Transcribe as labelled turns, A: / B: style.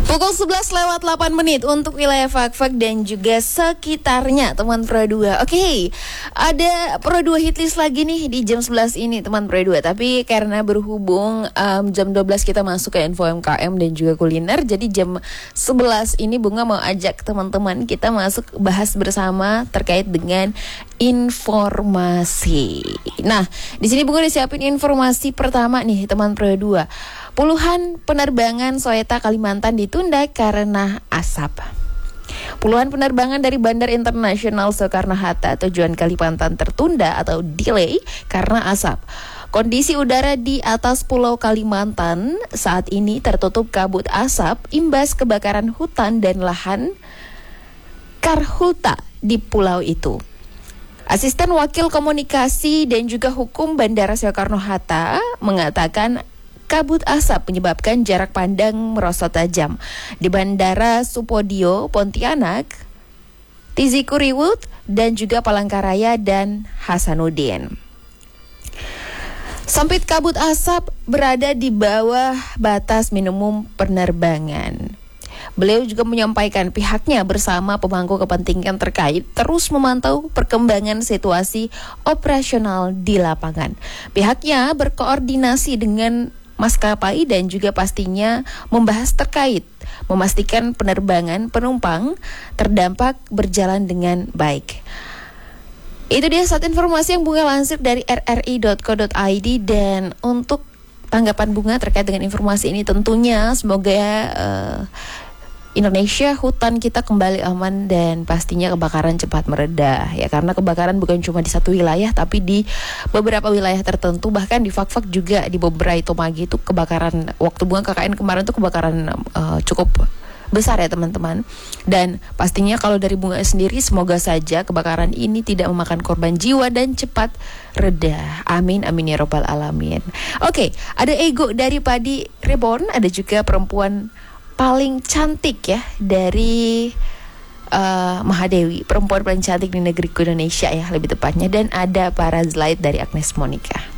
A: Pukul 11 lewat 8 menit untuk wilayah Fak-Fak dan juga sekitarnya teman Pro 2. Oke, ada Pro 2 hitlist lagi nih di jam 11 ini teman Pro 2. Tapi karena berhubung jam 12 kita masuk ke info MKM dan juga kuliner, jadi jam 11 ini Bunga mau ajak teman-teman kita masuk bahas bersama terkait dengan informasi. Nah, di sini Bunga disiapin informasi pertama nih teman Pro 2. Puluhan penerbangan Soeta Kalimantan ditunda karena asap. Puluhan penerbangan dari Bandar Internasional Soekarno-Hatta tujuan Kalimantan tertunda atau delay karena asap. Kondisi udara di atas Pulau Kalimantan saat ini tertutup kabut asap imbas kebakaran hutan dan lahan Karhutla di pulau itu. Asisten Wakil Komunikasi dan juga Hukum Bandara Soekarno-Hatta mengatakan kabut asap menyebabkan jarak pandang merosot tajam di Bandara Supodio, Pontianak, Tizikuriwut, dan juga Palangkaraya dan Hasanuddin. Sempit kabut asap berada di bawah batas minimum penerbangan. Beliau juga menyampaikan pihaknya bersama pemangku kepentingan terkait terus memantau perkembangan situasi operasional di lapangan. Pihaknya berkoordinasi dengan maskapai dan juga pastinya membahas terkait memastikan penerbangan penumpang terdampak berjalan dengan baik. Itu dia satu informasi yang Bunga lansir dari rri.co.id, dan untuk tanggapan Bunga terkait dengan informasi ini tentunya semoga Indonesia, hutan kita kembali aman dan pastinya kebakaran cepat mereda ya, karena kebakaran bukan cuma di satu wilayah tapi di beberapa wilayah tertentu, bahkan di Fak-Fak juga di Bobrai Tomagi itu kebakaran waktu Bunga KKN kemarin itu kebakaran cukup besar ya teman-teman. Dan pastinya kalau dari Bunga sendiri semoga saja kebakaran ini tidak memakan korban jiwa dan cepat reda. Amin amin ya robbal alamin. Oke, ada Ego dari Padi Reborn, ada juga perempuan paling cantik ya dari Mahadewi, perempuan paling cantik di negeriku Indonesia ya lebih tepatnya, dan ada Parazlight dari Agnes Monica.